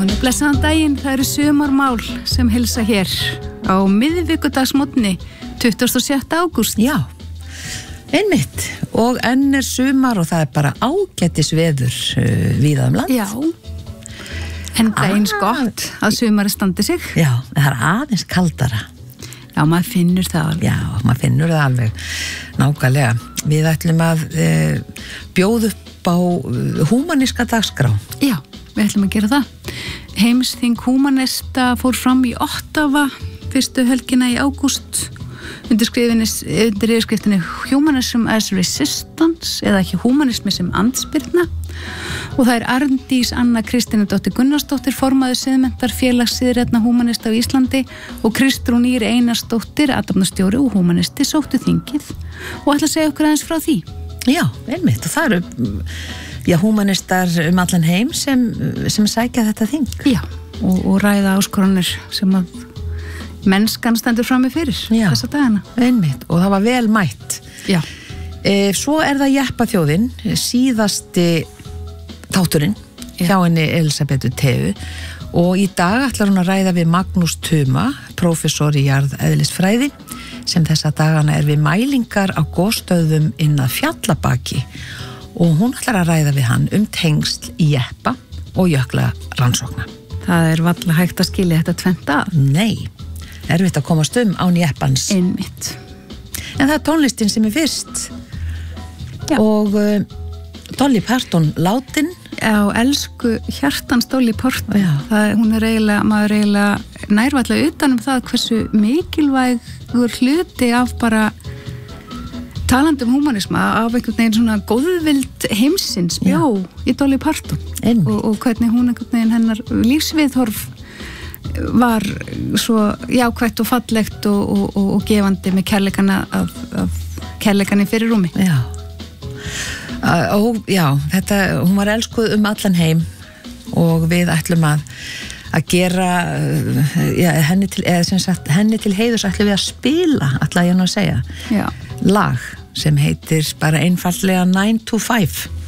Blessaðan daginn, það eru sumarmál sem hilsa hér á miðvikudagsmorgni 27. ágúst. Já, einmitt, og enn sumar og það bara ágætis veður víða land. Já, en það eins gott að sumari standi sig. Já, það aðeins kaldara. Já, maður finnur það alveg. Já, maður finnur það alveg, nákvæmlega. Við ætlum að bjóða upp á húmaníska dagskrá. Já, við ætlum að gera það. Heimsþing húmanista fór fram í Ottawa fyrstu helgina í ágúst undir yfirskriftinni Humanism as Resistance eða ekki humanismi sem andspyrna og það Arndís Anna Kristínudóttir Gunnarsdóttir formaður siðmenntar félags siðrænna húmanista á Íslandi og Kristrún Ýr Einarsdóttir athafnastjóri og húmanisti sóttu þingið og ætla að segja okkur aðeins frá því. Já, einmitt, og það eru húmanistar allan heim sem sækja þetta þing. Já, og ræða áskoranir sem að mennskan stendur frammi fyrir þessa dagana. Einmitt, og það var vel mætt. Já. Svo það Jeppaþjóðin, síðasti þátturinn hjá henni Elisabethu Teu og í dag ætlar hún að ræða við Magnús Tuma, prófessor í jarðeðlisfræði, sem þessa dagana við mælingar á gosstöðvum inn að Fjallabaki og hún ætlar að ræða við hann tengsl jeppa og jökla rannsókna. Það varla hægt að skilja þetta tvennt að. Nei, erfitt að komast án jeppans. Einmitt. En það tónlistin sem fyrst. Já. Og Dolly Parton látin. Já, elsku hjartans Dolly Parton. Hún eiginlega, maður eiginlega nærvallega utan það hversu mikilvægur hluti af bara talandi húmanisma af einhvern veginn svona góðvild heimsins bjó í Dolly Parton og hvernig hún einhvern veginn hennar lífsviðhorf var svo jákvætt og fallegt og gefandi með kærleikanni fyrir rúmi. Já. Og já, hún var elskuð allan heim og við ætlum að gera henni til heiðurs ætlum við að spila, ætla ég nú að segja, lag sem heitir bara einfaldlega 9 to 5.